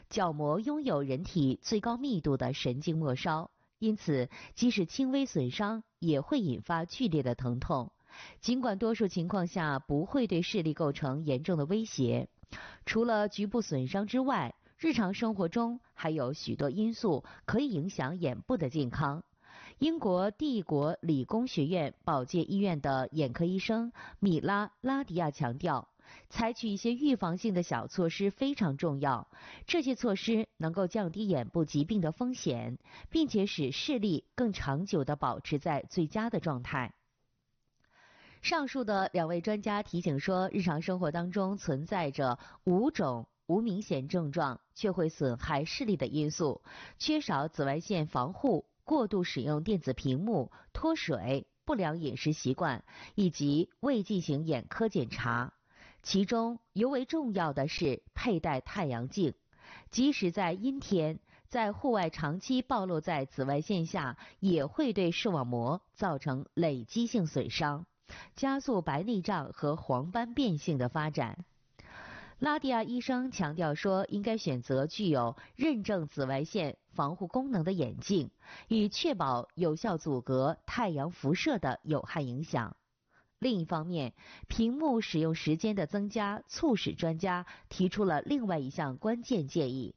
角膜拥有人体最高密度的神经末梢，因此即使轻微损伤也会引发剧烈的疼痛。尽管多数情况下不会对视力构成严重的威胁，除了局部损伤之外，日常生活中还有许多因素可以影响眼部的健康。英国帝国理工学院保健医院的眼科医生米拉·拉迪亚强调，采取一些预防性的小措施非常重要，这些措施能够降低眼部疾病的风险，并且使视力更长久地保持在最佳的状态。上述的2位专家提醒说，日常生活当中存在着5种无明显症状却会损害视力的因素，缺少紫外线防护、过度使用电子屏幕、脱水、不良饮食习惯以及未进行眼科检查。其中尤为重要的是佩戴太阳镜，即使在阴天，在户外长期暴露在紫外线下，也会对视网膜造成累积性损伤，加速白内障和黄斑变性的发展。拉迪亚医生强调说，应该选择具有认证紫外线防护功能的眼镜，以确保有效阻隔太阳辐射的有害影响。另一方面，屏幕使用时间的增加促使专家提出了另外一项关键建议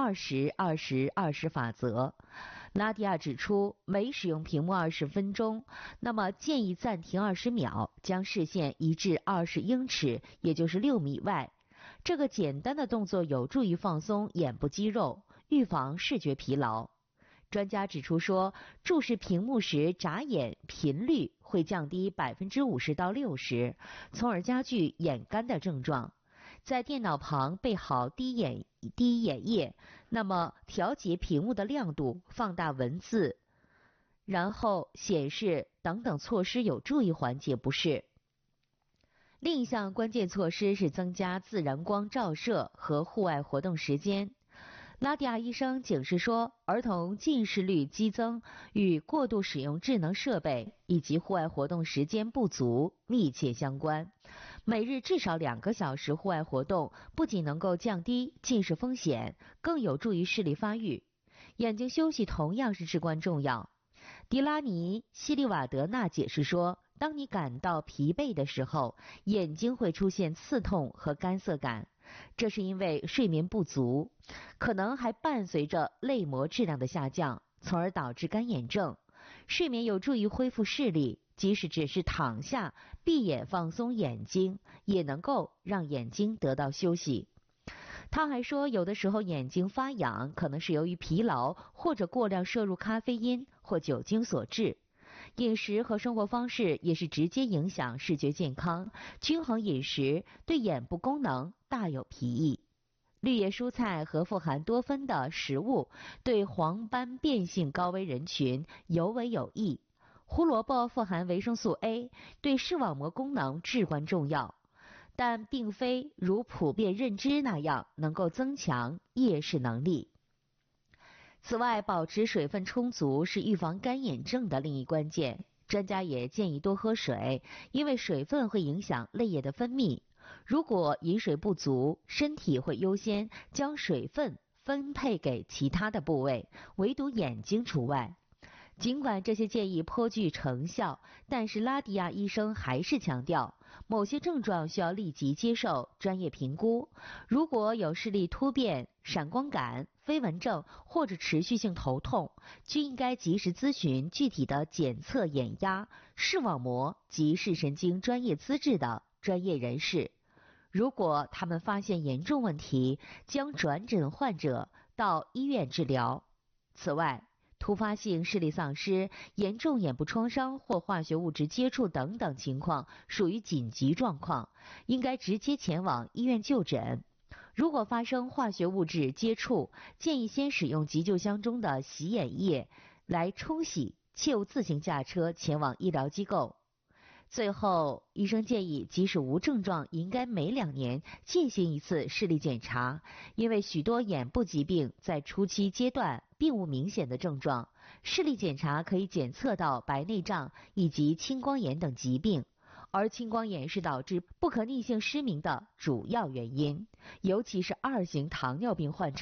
：20-20-20法则。拉迪亚指出，每使用屏幕20分钟，那么建议暂停20秒，将视线移至20英尺，也就是6米外。这个简单的动作有助于放松眼部肌肉，预防视觉疲劳。专家指出说，注视屏幕时眨眼频率会降低50%到60%，从而加剧眼干的症状。在电脑旁备好滴眼液，那么调节屏幕的亮度、放大文字，然后显示等等措施有助于缓解不适。另一项关键措施是增加自然光照射和户外活动时间。拉迪亚医生警示说，儿童近视率激增与过度使用智能设备以及户外活动时间不足密切相关。每日至少2个小时户外活动不仅能够降低近视风险，更有助于视力发育。眼睛休息同样是至关重要。迪拉尼·希利瓦德纳解释说，当你感到疲惫的时候，眼睛会出现刺痛和干涩感，这是因为睡眠不足，可能还伴随着泪膜质量的下降，从而导致干眼症。睡眠有助于恢复视力，即使只是躺下闭眼放松眼睛，也能够让眼睛得到休息。他还说，有的时候眼睛发痒可能是由于疲劳或者过量摄入咖啡因或酒精所致。饮食和生活方式也是直接影响视觉健康，均衡饮食对眼部功能大有裨益。绿叶蔬菜和富含多酚的食物对黄斑变性高危人群尤为有益。胡萝卜富含维生素 A， 对视网膜功能至关重要，但并非如普遍认知那样能够增强夜视能力。此外，保持水分充足是预防干眼症的另一关键。专家也建议多喝水，因为水分会影响泪液的分泌。如果饮水不足，身体会优先将水分分配给其他的部位，唯独眼睛除外。尽管这些建议颇具成效，但是拉迪亚医生还是强调，某些症状需要立即接受专业评估。如果有视力突变、闪光感、飞蚊症或者持续性头痛，均应该及时咨询具体的检测眼压、视网膜及视神经专业资质的专业人士。如果他们发现严重问题，将转诊患者到医院治疗。此外，突发性视力丧失、严重眼部创伤或化学物质接触等等情况属于紧急状况，应该直接前往医院就诊。如果发生化学物质接触，建议先使用急救箱中的洗眼液来冲洗，切勿自行驾车前往医疗机构。最后，医生建议即使无症状，应该每2年进行一次视力检查，因为许多眼部疾病在初期阶段并无明显的症状，视力检查可以检测到白内障以及青光眼等疾病，而青光眼是导致不可逆性失明的主要原因，尤其是2型糖尿病患者。